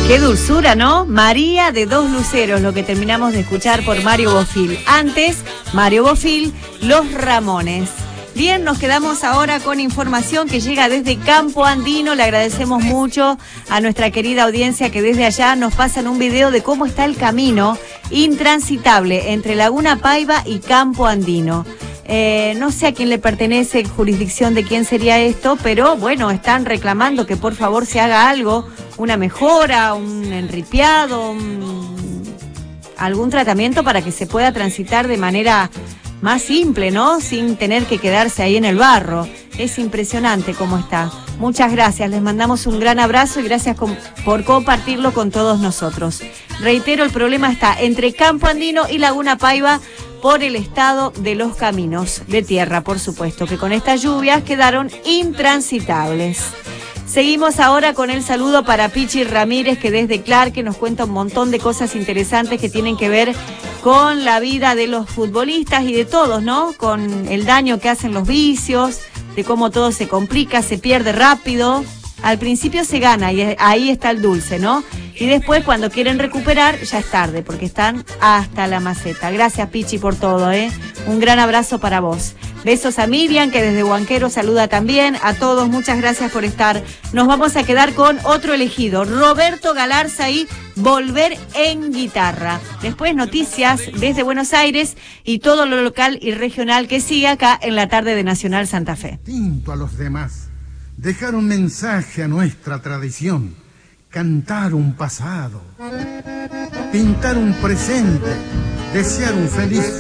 Qué dulzura, ¿no? María de Dos Luceros, lo que terminamos de escuchar por Mario Bofill. Antes, Mario Bofill, Los Ramones. Bien, nos quedamos ahora con información que llega desde Campo Andino. Le agradecemos mucho a nuestra querida audiencia que desde allá nos pasan un video de cómo está el camino intransitable entre Laguna Paiva y Campo Andino. No sé a quién le pertenece, jurisdicción de quién sería esto, pero bueno, están reclamando que por favor se haga algo, una mejora, un enripiado, algún tratamiento para que se pueda transitar de manera más simple, ¿no? Sin tener que quedarse ahí en el barro. Es impresionante cómo está. Muchas gracias, les mandamos un gran abrazo y gracias por compartirlo con todos nosotros. Reitero, el problema está entre Campo Andino y Laguna Paiva por el estado de los caminos de tierra, por supuesto, que con estas lluvias quedaron intransitables. Seguimos ahora con el saludo para Pichi Ramírez, que desde Clark nos cuenta un montón de cosas interesantes que tienen que ver con la vida de los futbolistas y de todos, ¿no? Con el daño que hacen los vicios, de cómo todo se complica, se pierde rápido. Al principio se gana y ahí está el dulce, ¿no? Y después cuando quieren recuperar ya es tarde porque están hasta la maceta. Gracias Pichi por todo, ¿eh? Un gran abrazo para vos. Besos a Miriam que desde Huanquero saluda también. A todos, muchas gracias por estar. Nos vamos a quedar con otro elegido, Roberto Galarza y Volver en Guitarra. Después noticias desde Buenos Aires y todo lo local y regional que sigue acá en la tarde de Nacional Santa Fe. Distinto a los demás, dejar un mensaje a nuestra tradición, cantar un pasado, pintar un presente, desear un feliz